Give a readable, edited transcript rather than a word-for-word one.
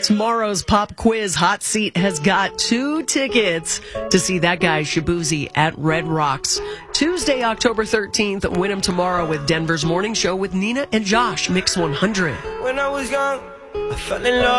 Tomorrow's pop quiz hot seat has got 2 tickets to see that guy Shabuzi at Red Rocks. Tuesday, October 13th, win them tomorrow with Denver's Morning Show with Nina and Josh, Mix 100. When I was young, I fell in love.